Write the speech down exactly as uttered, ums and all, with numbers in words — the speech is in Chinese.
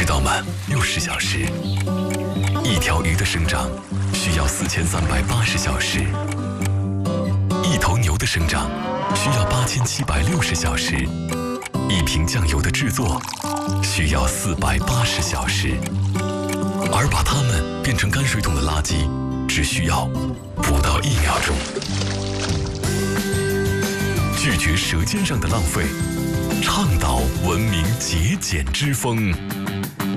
道吗？六十小时，一条鱼的生长需要四千三百八十小时，一头牛的生长需要八千七百六十小时，一瓶酱油的制作需要四百八十小时，而把它们变成泔水桶的垃圾，只需要不到一秒钟。拒绝舌尖上的浪费，倡导文明节俭之风。